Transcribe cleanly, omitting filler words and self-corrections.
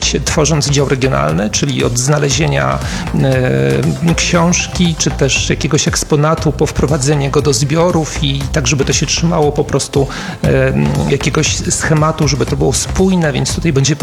robić, tworząc dział regionalny, czyli od znalezienia książki, czy też jakiegoś eksponatu, po wprowadzenie go do zbiorów i tak, żeby to się trzymało po prostu jakiegoś schematu, żeby to było spójne, więc tutaj będzie